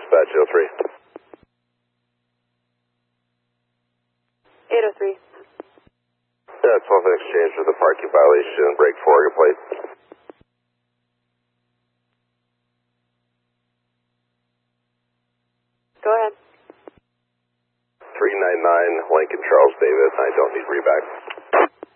dispatch 03. 803. Yeah, it's off an exchange for the parking violation, break 4, your plate. Go ahead. 399 Lincoln Charles Davis, I don't need reback.